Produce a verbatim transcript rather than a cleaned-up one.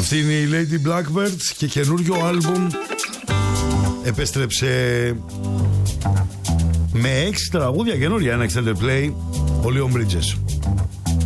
Αυτή είναι η Lady Blackbird και καινούριο άλμπουμ επέστρεψε με έξι τραγούδια καινούρια, ένα extended play, ο Leon Bridges.